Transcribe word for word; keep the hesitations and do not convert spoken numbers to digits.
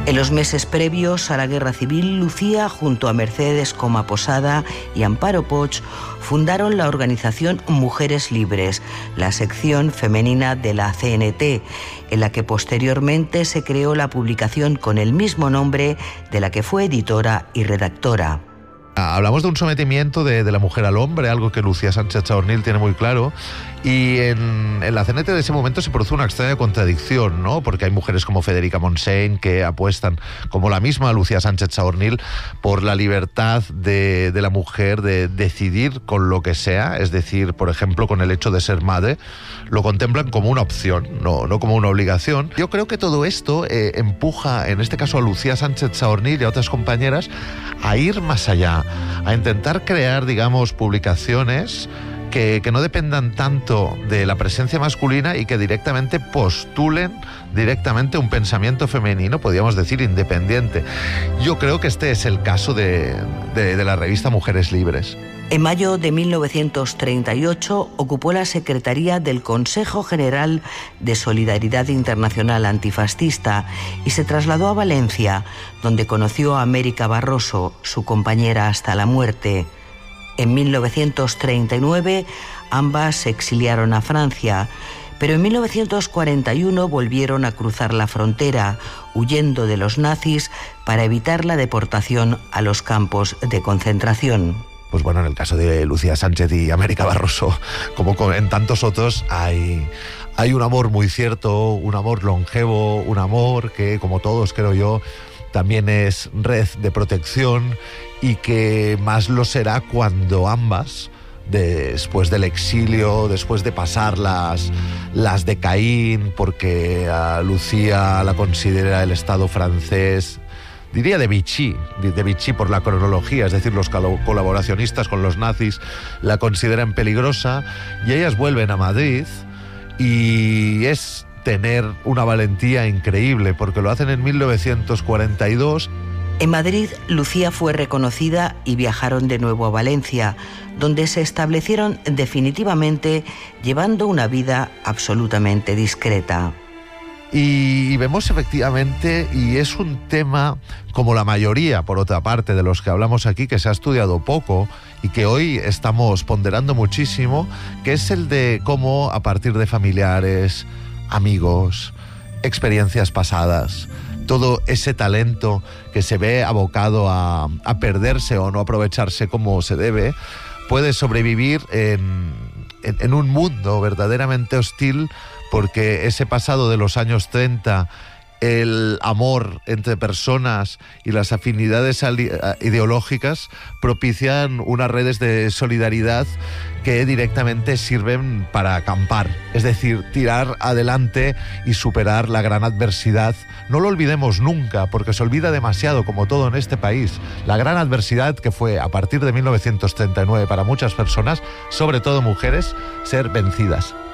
En los meses previos a la Guerra Civil, Lucía, junto a Mercedes Coma Posada y Amparo Poch, fundaron la organización Mujeres Libres, la sección femenina de la C N T, en la que posteriormente se creó la publicación con el mismo nombre, de la que fue editora y redactora. Hablamos de un sometimiento de, de la mujer al hombre, algo que Lucía Sánchez Saornil tiene muy claro, y en, en la C N T de ese momento se produce una extraña contradicción, ¿no? Porque hay mujeres como Federica Montseny que apuestan, como la misma Lucía Sánchez Saornil, por la libertad de, de la mujer de decidir con lo que sea, es decir, por ejemplo, con el hecho de ser madre, lo contemplan como una opción, no, no como una obligación. Yo creo que todo esto eh, empuja, en este caso a Lucía Sánchez Saornil y a otras compañeras, a ir más allá, a intentar crear, digamos, publicaciones que, que no dependan tanto de la presencia masculina y que directamente postulen directamente un pensamiento femenino, podríamos decir, independiente. Yo creo que este es el caso de, de, de la revista Mujeres Libres. En mayo de mil novecientos treinta y ocho ocupó la secretaría del Consejo General de Solidaridad Internacional Antifascista y se trasladó a Valencia, donde conoció a América Barroso, su compañera hasta la muerte. En mil novecientos treinta y nueve ambas se exiliaron a Francia, pero en mil novecientos cuarenta y uno volvieron a cruzar la frontera, huyendo de los nazis para evitar la deportación a los campos de concentración. Pues bueno, en el caso de Lucía Sánchez y América Barroso, como en tantos otros, hay, hay un amor muy cierto, un amor longevo, un amor que, como todos creo yo, también es red de protección y que más lo será cuando ambas, después del exilio, después de pasar las, las de Caín, porque a Lucía la considera el Estado francés, diría de Vichy, de Vichy por la cronología, es decir, los colaboracionistas con los nazis la consideran peligrosa, y ellas vuelven a Madrid, y es tener una valentía increíble, porque lo hacen en mil novecientos cuarenta y dos. En Madrid, Lucía fue reconocida y viajaron de nuevo a Valencia, donde se establecieron definitivamente, llevando una vida absolutamente discreta. Y vemos efectivamente, y es un tema, como la mayoría, por otra parte, de los que hablamos aquí, que se ha estudiado poco y que hoy estamos ponderando muchísimo, que es el de cómo, a partir de familiares, amigos, experiencias pasadas, todo ese talento que se ve abocado a, a perderse o no aprovecharse como se debe, puede sobrevivir en, en, en un mundo verdaderamente hostil, porque ese pasado de los años treinta, el amor entre personas y las afinidades ideológicas propician unas redes de solidaridad que directamente sirven para acampar, es decir, tirar adelante y superar la gran adversidad. No lo olvidemos nunca, porque se olvida demasiado, como todo en este país, la gran adversidad que fue, a partir de mil novecientos treinta y nueve, para muchas personas, sobre todo mujeres, ser vencidas.